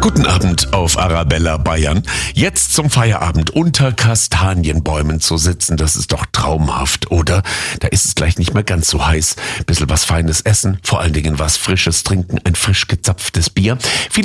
Guten Abend auf Arabella Bayern. Jetzt zum Feierabend unter Kastanienbäumen zu sitzen, das ist doch traumhaft, oder? Da ist es gleich nicht mehr ganz so heiß. Bisschen was Feines essen, vor allen Dingen was Frisches trinken, ein frisch gezapftes Bier.